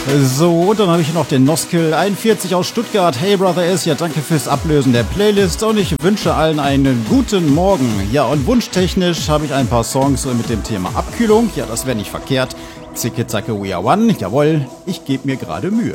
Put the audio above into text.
So, und dann habe ich noch den Noskill 41 aus Stuttgart. Hey Brother S, ja danke fürs Ablösen der Playlist und ich wünsche allen einen guten Morgen. Ja, und wunschtechnisch habe ich ein paar Songs mit dem Thema Abkühlung. Ja, das wäre nicht verkehrt. Zicke, zacke, we are one. Jawohl, ich gebe mir gerade Mühe.